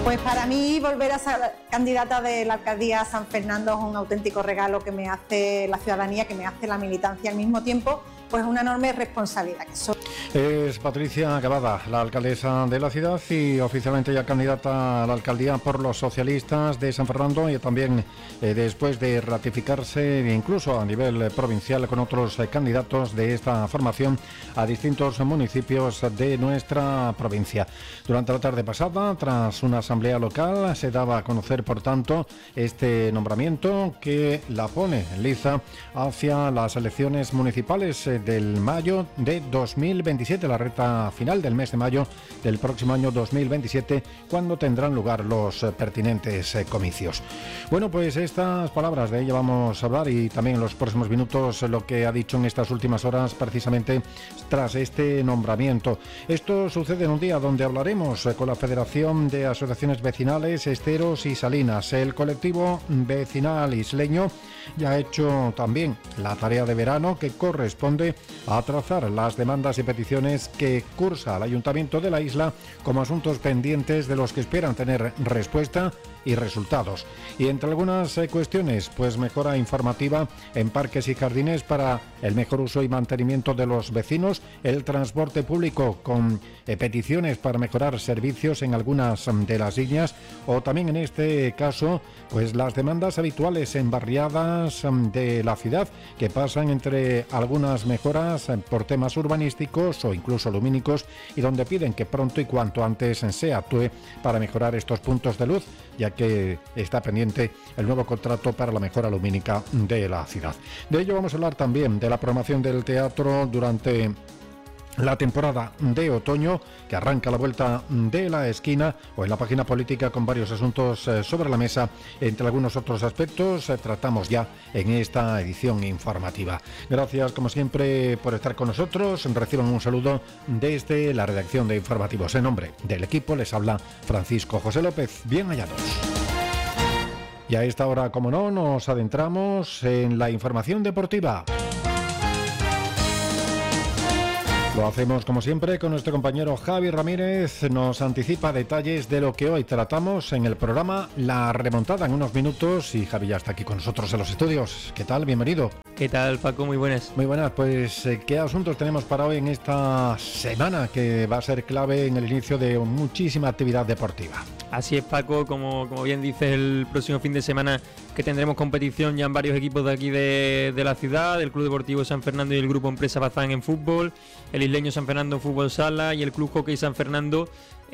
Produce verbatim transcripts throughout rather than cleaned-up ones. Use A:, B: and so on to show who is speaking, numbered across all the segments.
A: Pues para mí volver a ser candidata de la alcaldía San Fernando es un auténtico regalo que me hace la ciudadanía, que me hace la militancia al mismo tiempo, pues una enorme responsabilidad. Que soy...
B: Es Patricia Cavada, la alcaldesa de la ciudad y oficialmente ya candidata a la alcaldía por los socialistas de San Fernando, y también eh, después de ratificarse incluso a nivel provincial con otros eh, candidatos de esta formación a distintos municipios de nuestra provincia. Durante la tarde pasada, tras una asamblea local, se daba a conocer, por tanto, este nombramiento que la pone liza hacia las elecciones municipales eh, del mayo de dos mil veintisiete, la recta final del mes de mayo del próximo año dos mil veintisiete, cuando tendrán lugar los eh, pertinentes eh, comicios. Bueno, pues estas palabras de ella vamos a hablar, y también en los próximos minutos lo que ha dicho en estas últimas horas precisamente tras este nombramiento. Esto sucede en un día donde hablaremos eh, con la Federación de Asociaciones Vecinales Esteros y Salinas. El colectivo vecinal isleño ya ha hecho también la tarea de verano que corresponde a trazar las demandas y peticiones que cursa el Ayuntamiento de la isla como asuntos pendientes de los que esperan tener respuesta y resultados. Y entre algunas eh, cuestiones, pues mejora informativa en parques y jardines para el mejor uso y mantenimiento de los vecinos, el transporte público con eh, peticiones para mejorar servicios en algunas de las líneas, o también en este caso, pues las demandas habituales en barriadas de la ciudad que pasan entre algunas mejoras por temas urbanísticos o incluso lumínicos, y donde piden que pronto y cuanto antes se actúe para mejorar estos puntos de luz, ya que está pendiente el nuevo contrato para la mejora lumínica de la ciudad. De ello vamos a hablar también, de la programación del teatro durante la temporada de otoño, que arranca a la vuelta de la esquina, o en la página política, con varios asuntos eh, sobre la mesa. Entre algunos otros aspectos eh, tratamos ya en esta edición informativa. Gracias, como siempre, por estar con nosotros. Reciban un saludo desde la redacción de Informativos. En nombre del equipo les habla Francisco José López. Bien hallados. Y a esta hora, como no, nos adentramos en la información deportiva. Lo hacemos, como siempre, con nuestro compañero Javi Ramírez. Nos anticipa detalles de lo que hoy tratamos en el programa La Remontada en unos minutos. Y Javi ya está aquí con nosotros en los estudios. ¿Qué tal? Bienvenido.
C: ¿Qué tal, Paco? Muy buenas.
B: Muy buenas. Pues, ¿qué asuntos tenemos para hoy en esta semana que va a ser clave en el inicio de muchísima actividad deportiva?
C: Así es, Paco. Como, como bien dices, el próximo fin de semana que tendremos competición ya en varios equipos de aquí de, de la ciudad, el Club Deportivo San Fernando y el Grupo Empresa Bazán en fútbol, el Isleño San Fernando en fútbol sala y el Club Hockey San Fernando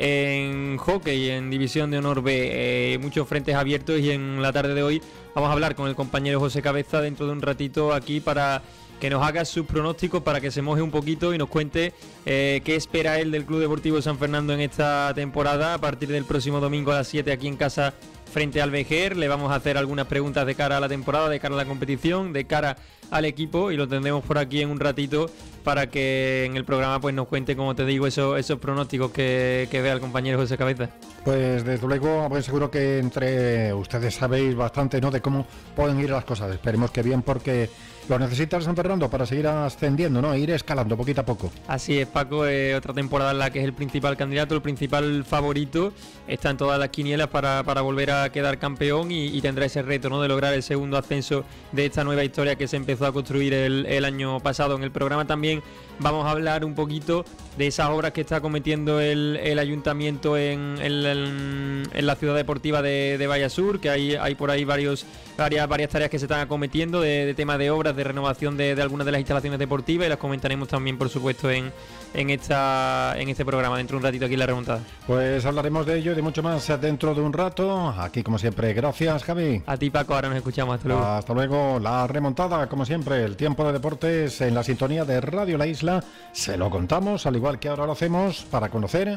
C: en hockey en División de Honor B. Eh, muchos frentes abiertos, y en la tarde de hoy vamos a hablar con el compañero José Cabeza dentro de un ratito aquí para que nos haga sus pronósticos, para que se moje un poquito y nos cuente eh, qué espera él del Club Deportivo San Fernando en esta temporada a partir del próximo domingo a las siete aquí en casa frente al Vejer. Le vamos a hacer algunas preguntas de cara a la temporada, de cara a la competición, de cara al equipo, y lo tendremos por aquí en un ratito para que en el programa pues nos cuente, como te digo, esos, esos pronósticos que, que vea el compañero José Cabeza.
B: Pues desde luego, pues seguro que entre ustedes sabéis bastante, ¿no?, de cómo pueden ir las cosas. Esperemos que bien, porque lo necesita el San Fernando para seguir ascendiendo, ¿no?, e ir escalando poquito a poco.
C: Así es, Paco. Eh, otra temporada en la que es el principal candidato, el principal favorito, está en todas las quinielas para, para volver a quedar campeón, y, y tendrá ese reto, ¿no?, de lograr el segundo ascenso de esta nueva historia que se empezó a construir el, el año pasado. En el programa también vamos a hablar un poquito de esas obras que está cometiendo el, el ayuntamiento en, en, en la ciudad deportiva de, de Vallasur, que hay, hay por ahí varios, varias, varias tareas que se están acometiendo de, de tema de obras, de renovación de, de algunas de las instalaciones deportivas, y las comentaremos también, por supuesto, en, en, esta, en este programa dentro de un ratito aquí en La Remontada.
B: Pues hablaremos de ello y de mucho más dentro de un rato. Aquí, como siempre, gracias, Javi.
C: A ti, Paco. Ahora nos escuchamos. Hasta luego.
B: Hasta luego. La Remontada, como siempre, el tiempo de deportes en la sintonía de Radio La Isla. Se lo contamos, al igual que ahora lo hacemos, para conocer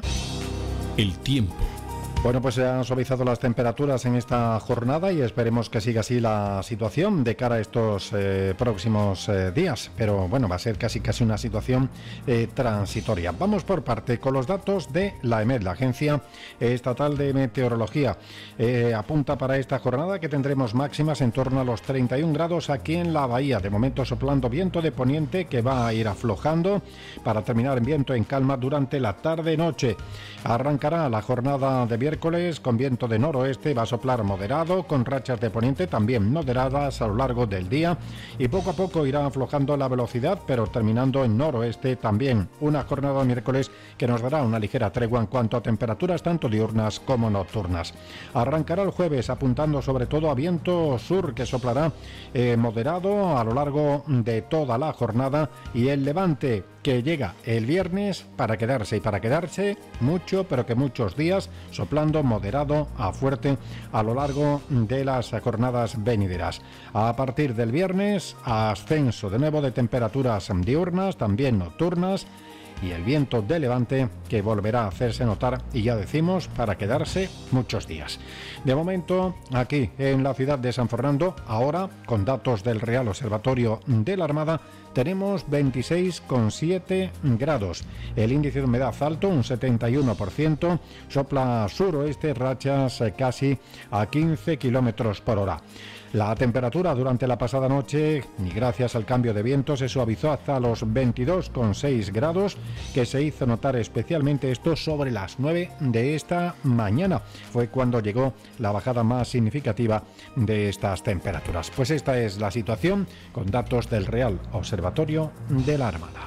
D: el tiempo.
B: Bueno, pues se han suavizado las temperaturas en esta jornada y esperemos que siga así la situación de cara a estos eh, próximos eh, días. Pero bueno, va a ser casi casi una situación eh, transitoria. Vamos por parte con los datos de la EMET, la Agencia Estatal de Meteorología. Eh, apunta para esta jornada que tendremos máximas en torno a los treinta y un grados aquí en la bahía. De momento soplando viento de poniente que va a ir aflojando para terminar en viento en calma durante la tarde-noche. Arrancará la jornada de viernes miércoles con viento de noroeste, va a soplar moderado, con rachas de poniente también moderadas a lo largo del día y poco a poco irá aflojando la velocidad, pero terminando en noroeste también. Una jornada miércoles que nos dará una ligera tregua en cuanto a temperaturas tanto diurnas como nocturnas. Arrancará el jueves apuntando sobre todo a viento sur que soplará eh, moderado a lo largo de toda la jornada y el levante que llega el viernes para quedarse y para quedarse mucho, pero que muchos días, soplando moderado a fuerte a lo largo de las jornadas venideras. A partir del viernes, ascenso de nuevo de temperaturas diurnas, también nocturnas, y el viento de levante que volverá a hacerse notar, y ya decimos, para quedarse muchos días. De momento, aquí en la ciudad de San Fernando, ahora con datos del Real Observatorio de la Armada, tenemos veintiséis coma siete grados. El índice de humedad alto, un setenta y uno por ciento, sopla suroeste, rachas casi a quince kilómetros por hora. La temperatura durante la pasada noche, y gracias al cambio de viento, se suavizó hasta los veintidós coma seis grados, que se hizo notar especialmente esto sobre las nueve de esta mañana. Fue cuando llegó la bajada más significativa de estas temperaturas. Pues esta es la situación con datos del Real Observatorio de la Armada.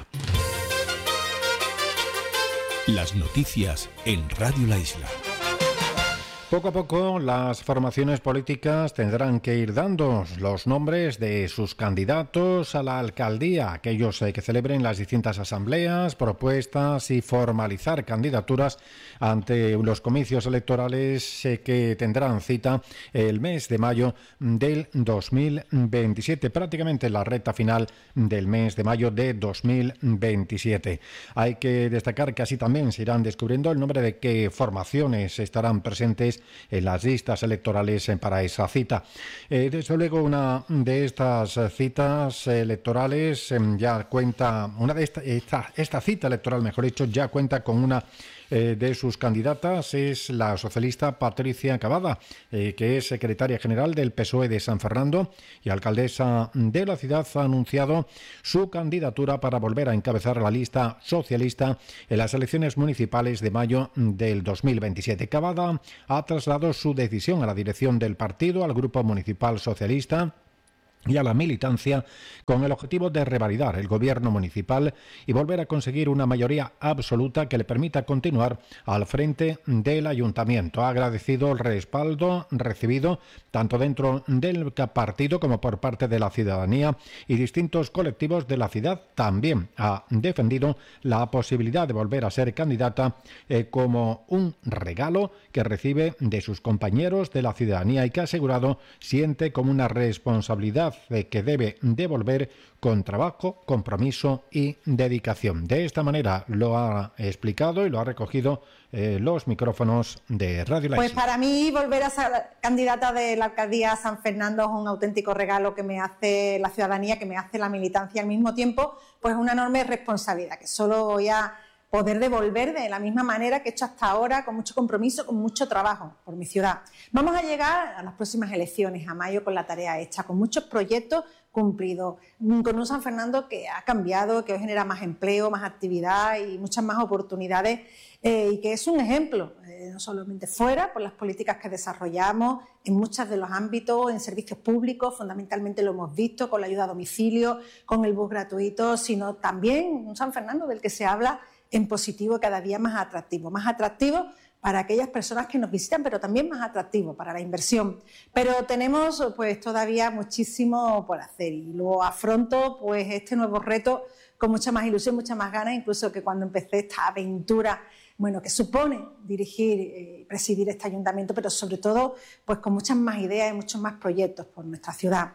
D: Las noticias en Radio La Isla.
B: Poco a poco las formaciones políticas tendrán que ir dando los nombres de sus candidatos a la alcaldía, aquellos que celebren las distintas asambleas, propuestas y formalizar candidaturas ante los comicios electorales que tendrán cita el mes de mayo del dos mil veintisiete, prácticamente la recta final del mes de mayo de dos mil veintisiete. Hay que destacar que así también se irán descubriendo el nombre de qué formaciones estarán presentes en las listas electorales para esa cita. Eh, desde luego, una de estas citas electorales eh, ya cuenta, una de esta, esta, esta cita electoral, mejor dicho, ya cuenta con una Eh, de sus candidatas, es la socialista Patricia Cavada, eh, que es secretaria general del P S O E de San Fernando y alcaldesa de la ciudad. Ha anunciado su candidatura para volver a encabezar la lista socialista en las elecciones municipales de mayo del dos mil veintisiete. Cavada ha trasladado su decisión a la dirección del partido, al Grupo Municipal Socialista y a la militancia, con el objetivo de revalidar el gobierno municipal y volver a conseguir una mayoría absoluta que le permita continuar al frente del ayuntamiento. Ha agradecido el respaldo recibido tanto dentro del partido como por parte de la ciudadanía y distintos colectivos de la ciudad. También ha defendido la posibilidad de volver a ser candidata eh, como un regalo que recibe de sus compañeros de la ciudadanía y que ha asegurado siente como una responsabilidad que debe devolver con trabajo, compromiso y dedicación. De esta manera lo ha explicado y lo ha recogido eh, los micrófonos de Radio La Isla.
A: Pues para mí volver a ser candidata de la alcaldía San Fernando es un auténtico regalo que me hace la ciudadanía, que me hace la militancia al mismo tiempo, pues una enorme responsabilidad que solo voy a poder devolver de la misma manera que he hecho hasta ahora, con mucho compromiso, con mucho trabajo por mi ciudad. Vamos a llegar a las próximas elecciones, a mayo, con la tarea hecha, con muchos proyectos cumplidos, con un San Fernando que ha cambiado, que hoy genera más empleo, más actividad y muchas más oportunidades, eh, y que es un ejemplo, eh, no solamente fuera, por las políticas que desarrollamos en muchos de los ámbitos, en servicios públicos, fundamentalmente lo hemos visto, con la ayuda a domicilio, con el bus gratuito, sino también un San Fernando del que se habla en positivo, cada día más atractivo, más atractivo para aquellas personas que nos visitan, pero también más atractivo para la inversión. Pero tenemos pues todavía muchísimo por hacer y luego afronto pues este nuevo reto con mucha más ilusión, mucha más ganas, incluso que cuando empecé esta aventura, bueno, que supone dirigir y eh, presidir este ayuntamiento, pero sobre todo pues con muchas más ideas y muchos más proyectos por nuestra ciudad.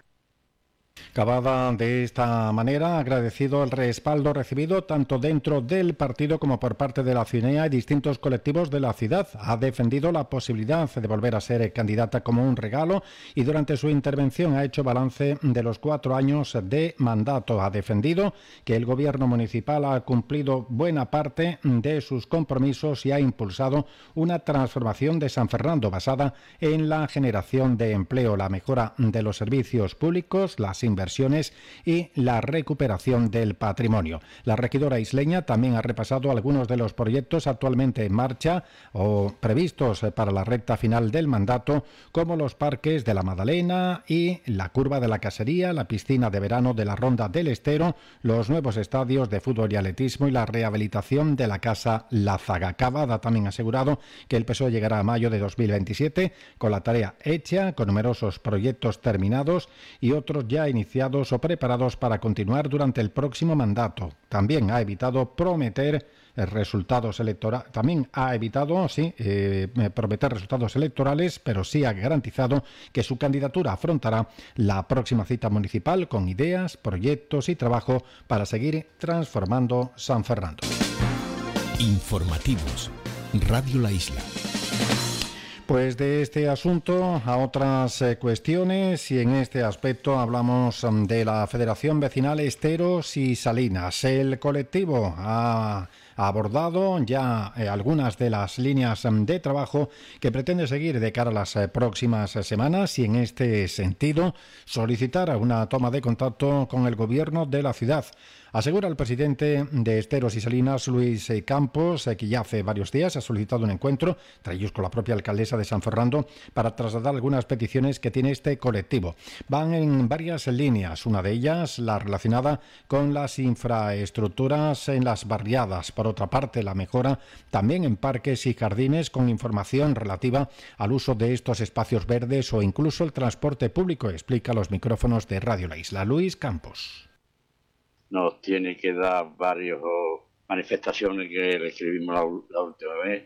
B: Cavada de esta manera ha agradecido el respaldo recibido tanto dentro del partido como por parte de la ciudadanía y distintos colectivos de la ciudad. Ha defendido la posibilidad de volver a ser candidata como un regalo y durante su intervención ha hecho balance de los cuatro años de mandato. Ha defendido que el gobierno municipal ha cumplido buena parte de sus compromisos y ha impulsado una transformación de San Fernando basada en la generación de empleo, la mejora de los servicios públicos, la nuevas inversiones y la recuperación del patrimonio. La regidora isleña también ha repasado algunos de los proyectos actualmente en marcha o previstos para la recta final del mandato, como los parques de la Madalena y la curva de la Casería, la piscina de verano de la Ronda del Estero, los nuevos estadios de fútbol y atletismo y la rehabilitación de la Casa La Zaga. Cavada también ha asegurado que el P S O E llegará a mayo de dos mil veintisiete con la tarea hecha, con numerosos proyectos terminados y otros ya iniciados o preparados para continuar durante el próximo mandato. También ha evitado prometer resultados electorales, también ha evitado, sí, eh, prometer resultados electorales, pero sí ha garantizado que su candidatura afrontará la próxima cita municipal con ideas, proyectos y trabajo para seguir transformando San Fernando.
D: Informativos. Radio La Isla.
B: Pues de este asunto a otras eh, cuestiones, y en este aspecto hablamos um, de la Federación Vecinal Esteros y Salinas. El colectivo ha abordado ya eh, algunas de las líneas um, de trabajo que pretende seguir de cara a las eh, próximas eh, semanas y en este sentido solicitar una toma de contacto con el gobierno de la ciudad. Asegura el presidente de Esteros y Salinas, Luis Campos, que ya hace varios días ha solicitado un encuentro, entre ellos con la propia alcaldesa de San Fernando, para trasladar algunas peticiones que tiene este colectivo. Van en varias líneas, una de ellas la relacionada con las infraestructuras en las barriadas. Por otra parte, la mejora también en parques y jardines con información relativa al uso de estos espacios verdes o incluso el transporte público, explica a los micrófonos de Radio La Isla. Luis Campos.
E: Nos tiene que dar varias manifestaciones que le escribimos la, la última vez.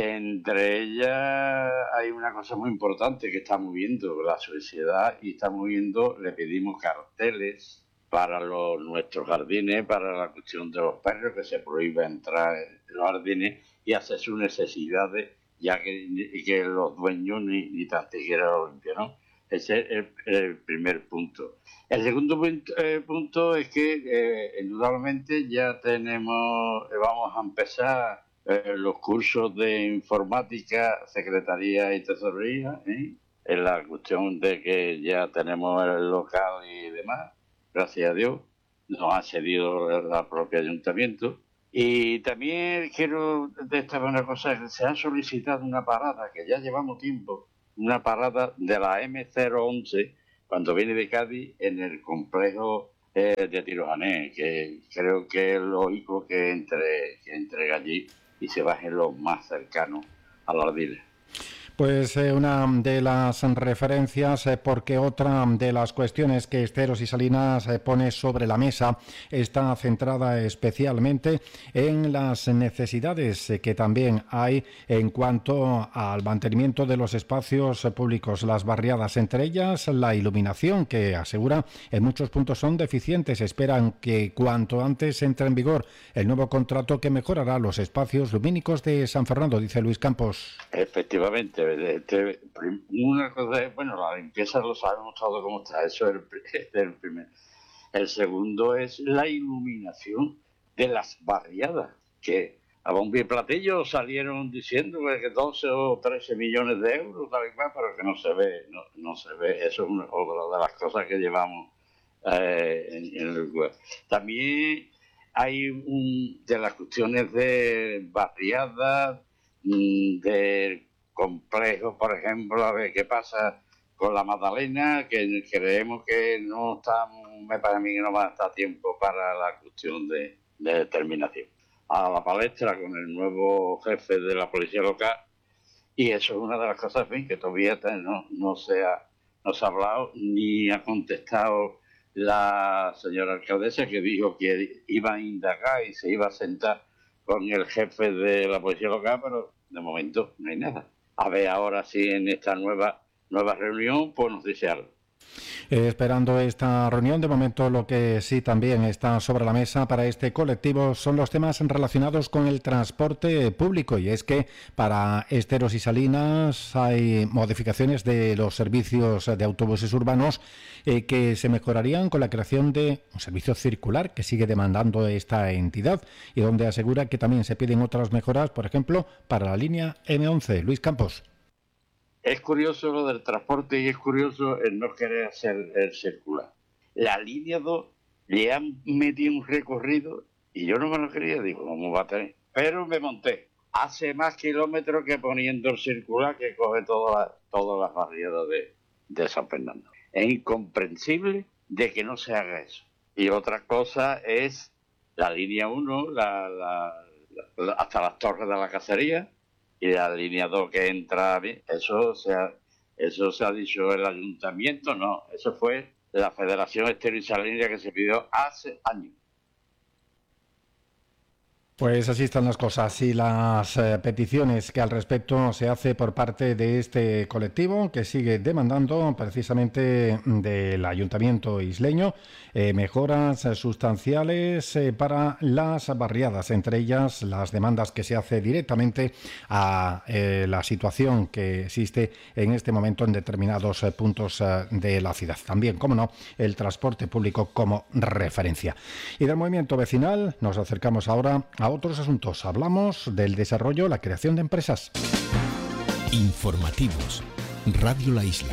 E: Entre ellas hay una cosa muy importante que está moviendo la sociedad y está moviendo, le pedimos carteles para los, nuestros jardines, para la cuestión de los perros, que se prohíbe entrar en los jardines y hacer sus necesidades, ya que, que los dueños ni, ni tan siquiera lo limpian, ¿no? Ese es el, el primer punto. El segundo punto, eh, punto es que eh, indudablemente ya tenemos, eh, vamos a empezar eh, los cursos de informática, secretaría y tesorería, ¿eh? En la cuestión de que ya tenemos el local y demás, gracias a Dios, nos ha cedido el, el propio ayuntamiento. Y también quiero destacar una cosa, que se ha solicitado una parada, que ya llevamos tiempo, una parada de la eme cero once cuando viene de Cádiz en el complejo eh, de Tirojané, que creo que es lógico que entre, que entre allí y se baje lo más cercano a los ardiles.
B: Pues eh, una de las referencias, eh, porque otra de las cuestiones que Esteros y Salinas eh, pone sobre la mesa está centrada especialmente en las necesidades eh, que también hay en cuanto al mantenimiento de los espacios eh, públicos, las barriadas, entre ellas la iluminación, que asegura en muchos puntos son deficientes. Esperan que cuanto antes entre en vigor el nuevo contrato que mejorará los espacios lumínicos de San Fernando, dice Luis Campos.
E: Efectivamente. Este, una cosa es, bueno, la limpieza lo sabemos todo cómo está, eso es el, es el primer. El segundo es la iluminación de las barriadas, que a bombo y platillo salieron diciendo que doce o trece millones de euros, tal y cual, pero que no se ve, no, no se ve. Eso es una, otra de las cosas que llevamos eh, en, en el web. También hay un, de las cuestiones de barriadas, de complejos, por ejemplo, a ver qué pasa con la Magdalena, que creemos que no está, me parece a mí que no va a estar tiempo para la cuestión de, de determinación. A la palestra con el nuevo jefe de la policía local, y eso es una de las cosas, en fin, que todavía no, no, se ha, no se ha hablado, ni ha contestado la señora alcaldesa, que dijo que iba a indagar y se iba a sentar con el jefe de la policía local, pero de momento no hay nada. A ver ahora si en esta nueva nueva reunión pues nos dice algo.
B: Eh, esperando esta reunión, de momento lo que sí también está sobre la mesa para este colectivo son los temas relacionados con el transporte público, y es que para Esteros y Salinas hay modificaciones de los servicios de autobuses urbanos eh, que se mejorarían con la creación de un servicio circular que sigue demandando esta entidad y donde asegura que también se piden otras mejoras, por ejemplo, para la línea eme once. Luis Campos.
E: Es curioso lo del transporte y es curioso el no querer hacer el circular. la línea dos le han metido un recorrido y yo no me lo quería, digo, ¿cómo va a tener? Pero me monté. Hace más kilómetros que poniendo el circular que coge todas las todas las barriadas de, de San Fernando. Es incomprensible de que no se haga eso. Y otra cosa es la línea uno, la, la, la, hasta las torres de la cacería, y la línea dos que entra bien. Eso se ha, eso se ha dicho el ayuntamiento, no. Eso fue la Federación Estero y Salina que se pidió hace años.
B: Pues así están las cosas y las eh, peticiones que al respecto se hace por parte de este colectivo que sigue demandando precisamente del Ayuntamiento isleño eh, mejoras sustanciales eh, para las barriadas, entre ellas las demandas que se hace directamente a eh, la situación que existe en este momento en determinados eh, puntos eh, de la ciudad. También, como no, el transporte público como referencia. Y del movimiento vecinal nos acercamos ahora a otros asuntos. Hablamos del desarrollo, la creación de empresas.
D: Informativos. Radio La Isla.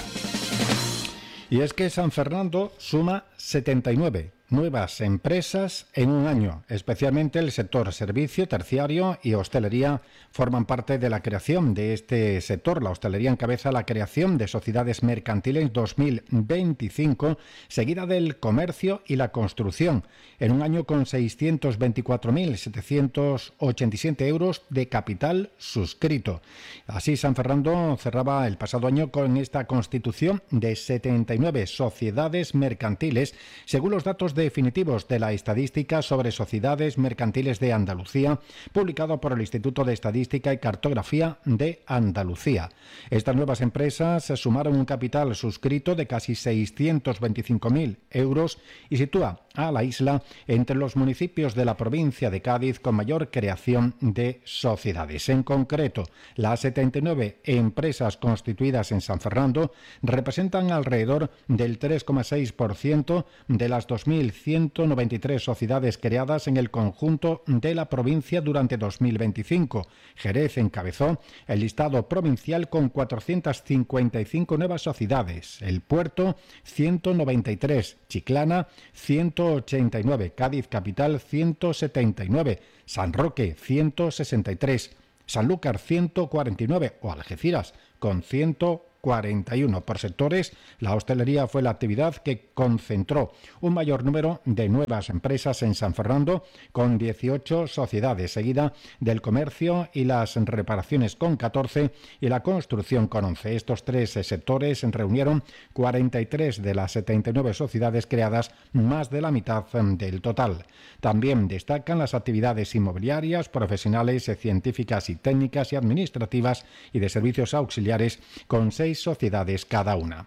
B: Y es que San Fernando suma setenta y nueve nuevas empresas en un año. Especialmente el sector servicio, terciario y hostelería forman parte de la creación de este sector. La hostelería encabeza la creación de sociedades mercantiles dos mil veinticinco, seguida del comercio y la construcción, en un año con seiscientos veinticuatro mil setecientos ochenta y siete euros de capital suscrito. Así, San Fernando cerraba el pasado año con esta constitución de setenta y nueve sociedades mercantiles, según los datos definitivos de la Estadística sobre Sociedades Mercantiles de Andalucía, publicado por el Instituto de Estadística y Cartografía de Andalucía. Estas nuevas empresas sumaron un capital suscrito de casi seiscientos veinticinco mil euros y sitúa a la isla entre los municipios de la provincia de Cádiz con mayor creación de sociedades. En concreto, las setenta y nueve empresas constituidas en San Fernando representan alrededor del tres coma seis por ciento de las dos mil ciento noventa y tres sociedades creadas en el conjunto de la provincia durante dos mil veinticinco. Jerez encabezó el listado provincial con cuatrocientas cincuenta y cinco nuevas sociedades, El Puerto ciento noventa y tres, Chiclana ciento ochenta y nueve, Cádiz Capital ciento setenta y nueve, San Roque ciento sesenta y tres, Sanlúcar ciento cuarenta y nueve o Algeciras con ciento cuarenta y uno. Por sectores, la hostelería fue la actividad que concentró un mayor número de nuevas empresas en San Fernando, con dieciocho sociedades, seguida del comercio y las reparaciones con catorce y la construcción con once. Estos tres sectores reunieron cuarenta y tres de las setenta y nueve sociedades creadas, más de la mitad del total. También destacan las actividades inmobiliarias, profesionales, científicas y técnicas y administrativas y de servicios auxiliares, con seis sociedades cada una.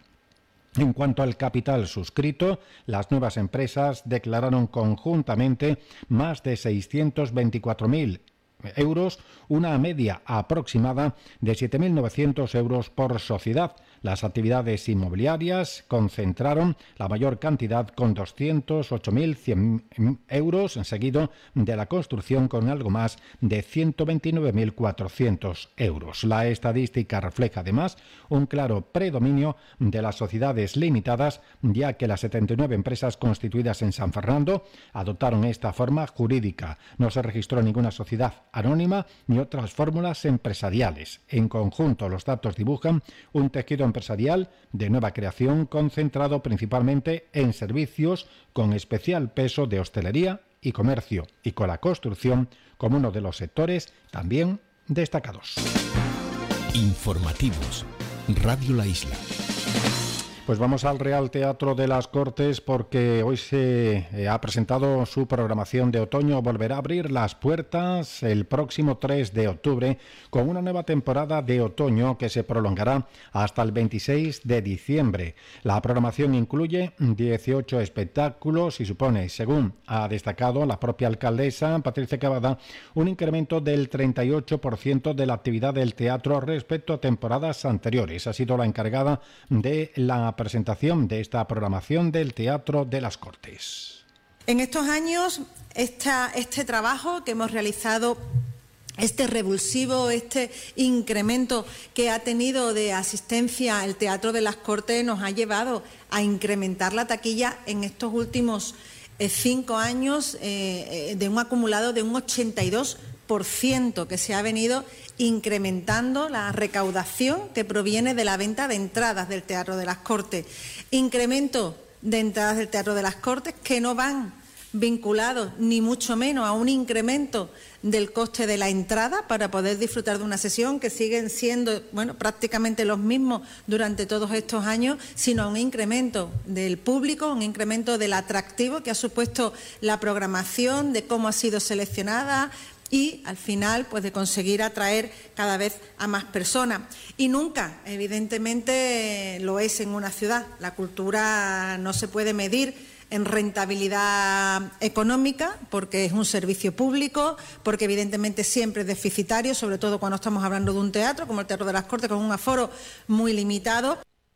B: En cuanto al capital suscrito, las nuevas empresas declararon conjuntamente más de seiscientos veinticuatro mil euros, una media aproximada de siete mil novecientos euros por sociedad. Las actividades inmobiliarias concentraron la mayor cantidad con doscientos ocho mil cien euros, seguido de la construcción con algo más de ciento veintinueve mil cuatrocientos euros. La estadística refleja además un claro predominio de las sociedades limitadas, ya que las setenta y nueve empresas constituidas en San Fernando adoptaron esta forma jurídica. No se registró ninguna sociedad anónima ni otras fórmulas empresariales. En conjunto, los datos dibujan un tejido empresarial de nueva creación concentrado principalmente en servicios, con especial peso de hostelería y comercio, y con la construcción como uno de los sectores también destacados.
D: Informativos. Radio La Isla.
B: Pues vamos al Real Teatro de las Cortes, porque hoy se eh, ha presentado su programación de otoño. Volverá a abrir las puertas el próximo tres de octubre con una nueva temporada de otoño que se prolongará hasta el veintiséis de diciembre. La programación incluye dieciocho espectáculos y supone, según ha destacado la propia alcaldesa Patricia Cavada, un incremento del treinta y ocho por ciento de la actividad del teatro respecto a temporadas anteriores. Ha sido la encargada de la presentación de esta programación del Teatro de las Cortes.
F: En estos años, esta, este trabajo que hemos realizado
A: este revulsivo, este incremento que ha tenido de asistencia el Teatro de las Cortes nos ha llevado a incrementar la taquilla en estos últimos eh, cinco años eh, de un acumulado de un ochenta y dos por ciento, que se ha venido incrementando la recaudación que proviene de la venta de entradas del Teatro de las Cortes. Incremento de entradas del Teatro de las Cortes que no van vinculados ni mucho menos a un incremento del coste de la entrada para poder disfrutar de una sesión, que siguen siendo bueno prácticamente los mismos durante todos estos años, sino a un incremento del público, un incremento del atractivo que ha supuesto la programación, de cómo ha sido seleccionada y al final pues de conseguir atraer cada vez a más personas. Y nunca, evidentemente, lo es en una ciudad. La cultura no se puede medir en rentabilidad económica, porque es un servicio público, porque evidentemente siempre es deficitario, sobre todo cuando estamos hablando de un teatro como el Teatro de las Cortes, con un aforo muy limitado.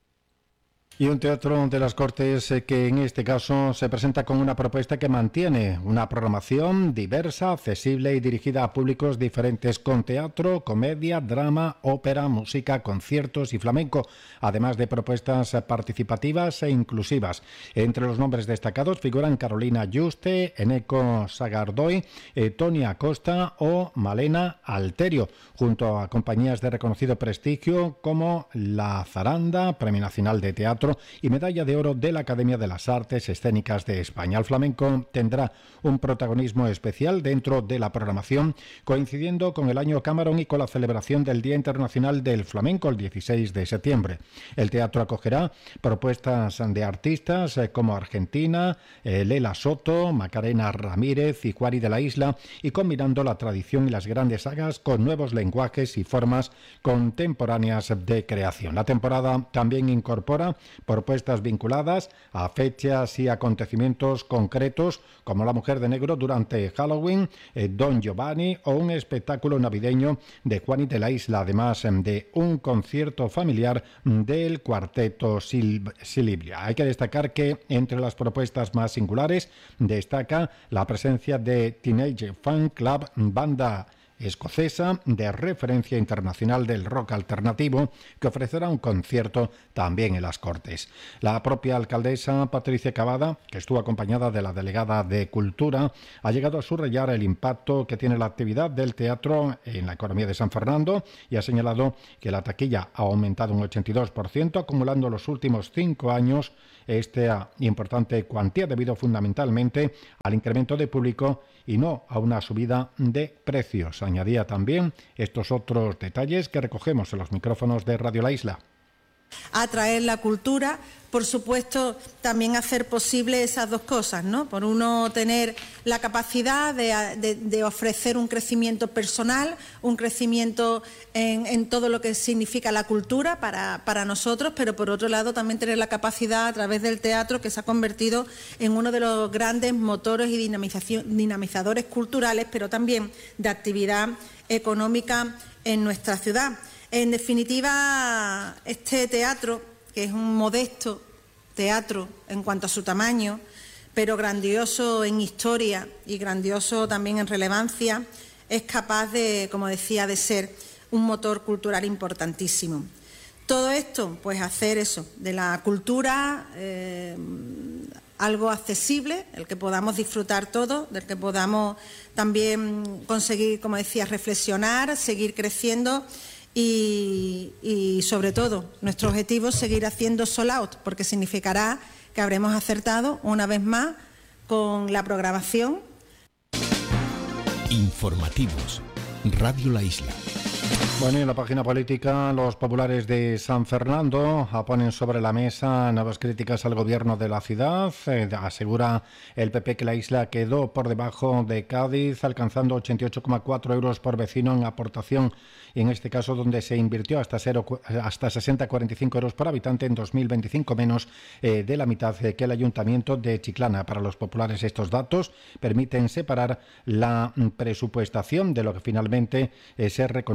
B: Y un Teatro de las Cortes eh, que en este caso se presenta con una propuesta que mantiene una programación diversa, accesible y dirigida a públicos diferentes, con teatro, comedia, drama, ópera, música, conciertos y flamenco, además de propuestas participativas e inclusivas. Entre los nombres destacados figuran Carolina Yuste, Eneco Sagardoy, eh, Tony Acosta o Malena Alterio, junto a compañías de reconocido prestigio como La Zaranda, Premio Nacional de Teatro y Medalla de Oro de la Academia de las Artes Escénicas de España. El flamenco tendrá un protagonismo especial dentro de la programación, coincidiendo con el Año Camarón y con la celebración del Día Internacional del Flamenco el dieciséis de septiembre. El teatro acogerá propuestas de artistas como Argentina, eh, Lela Soto, Macarena Ramírez y Juari de la Isla, y combinando la tradición y las grandes sagas con nuevos lenguajes y formas contemporáneas de creación. La temporada también incorpora propuestas vinculadas a fechas y acontecimientos concretos, como La Mujer de Negro durante Halloween, eh, Don Giovanni o un espectáculo navideño de Juani de la Isla, además de un concierto familiar del Cuarteto Sil- Silibria. Hay que destacar que entre las propuestas más singulares destaca la presencia de Teenage Fan Club, banda escocesa de referencia internacional del rock alternativo, que ofrecerá un concierto también en las Cortes. La propia alcaldesa Patricia Cavada, que estuvo acompañada de la delegada de Cultura, ha llegado a subrayar el impacto que tiene la actividad del teatro en la economía de San Fernando y ha señalado que la taquilla ha aumentado un ochenta y dos por ciento, acumulando los últimos cinco años esta importante cuantía debido fundamentalmente al incremento de público y no a una subida de precios. Añadía también estos otros detalles que recogemos en los micrófonos de Radio La Isla.
A: Atraer la cultura, por supuesto, también hacer posible esas dos cosas, ¿no? Por uno, tener la capacidad de, de, de ofrecer un crecimiento personal, un crecimiento en, en todo lo que significa la cultura para, para nosotros, pero por otro lado también tener la capacidad a través del teatro, que se ha convertido en uno de los grandes motores y dinamización, dinamizadores culturales, pero también de actividad económica en nuestra ciudad. En definitiva, este teatro, que es un modesto teatro en cuanto a su tamaño, pero grandioso en historia y grandioso también en relevancia, es capaz de, como decía, de ser un motor cultural importantísimo. Todo esto, pues hacer eso, de la cultura eh, algo accesible, el que podamos disfrutar todo, del que podamos también conseguir, como decía, reflexionar, seguir creciendo. Y, y sobre todo, nuestro objetivo es seguir haciendo sold out, porque significará que habremos acertado una vez más con la programación.
D: Informativos, Radio La Isla.
B: Bueno, y en la página política, los populares de San Fernando ponen sobre la mesa nuevas críticas al gobierno de la ciudad. Eh, asegura el P P que la isla quedó por debajo de Cádiz, alcanzando ochenta y ocho coma cuatro euros por vecino en aportación, y en este caso donde se invirtió hasta, cero, hasta sesenta coma cuarenta y cinco euros por habitante en dos mil veinticinco, menos eh, de la mitad eh, que el Ayuntamiento de Chiclana. Para los populares, estos datos permiten separar la presupuestación de lo que finalmente eh, se reconoce como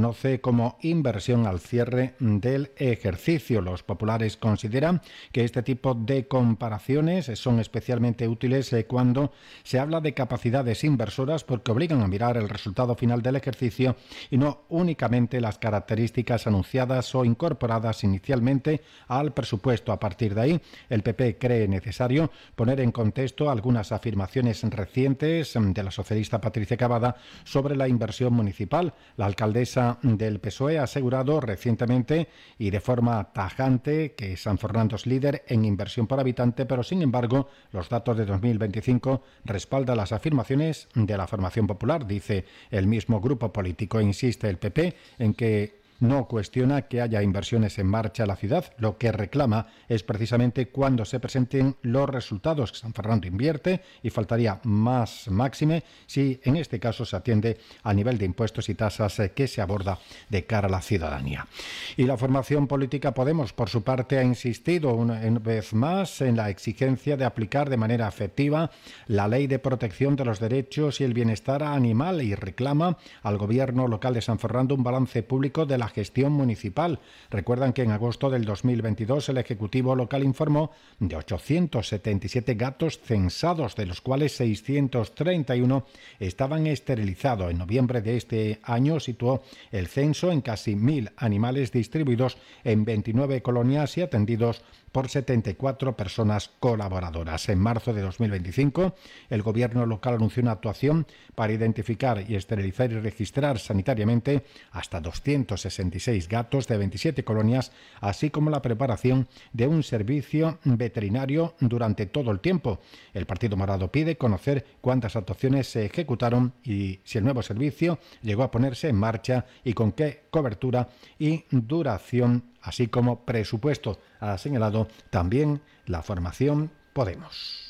B: como inversión al cierre del ejercicio. Los populares consideran que este tipo de comparaciones son especialmente útiles cuando se habla de capacidades inversoras, porque obligan a mirar el resultado final del ejercicio y no únicamente las características anunciadas o incorporadas inicialmente al presupuesto. A partir de ahí, el P P cree necesario poner en contexto algunas afirmaciones recientes de la socialista Patricia Cavada sobre la inversión municipal. La alcaldesa del P S O E ha asegurado recientemente y de forma tajante que San Fernando es líder en inversión por habitante, pero sin embargo los datos de dos mil veinticinco respaldan las afirmaciones de la formación popular. Dice el mismo grupo político, insiste el P P en que no cuestiona que haya inversiones en marcha en la ciudad. Lo que reclama es precisamente cuando se presenten los resultados. San Fernando invierte y faltaría más máxime si en este caso se atiende al nivel de impuestos y tasas que se aborda de cara a la ciudadanía. Y la formación política Podemos, por su parte, ha insistido una vez más en la exigencia de aplicar de manera efectiva la Ley de Protección de los Derechos y el Bienestar Animal y reclama al gobierno local de San Fernando un balance público de la gestión municipal. Recuerdan que en agosto del dos mil veintidós el Ejecutivo local informó de ochocientos setenta y siete gatos censados, de los cuales seiscientos treinta y uno estaban esterilizados. En noviembre de este año situó el censo en casi mil animales distribuidos en veintinueve colonias y atendidos por setenta y cuatro personas colaboradoras. En marzo de dos mil veinticinco, el gobierno local anunció una actuación para identificar y esterilizar y registrar sanitariamente hasta doscientos sesenta y seis gatos de veintisiete colonias, así como la preparación de un servicio veterinario durante todo el tiempo. El Partido Morado pide conocer cuántas actuaciones se ejecutaron y si el nuevo servicio llegó a ponerse en marcha y con qué cobertura y duración, así como presupuesto. Ha señalado también la formación Podemos.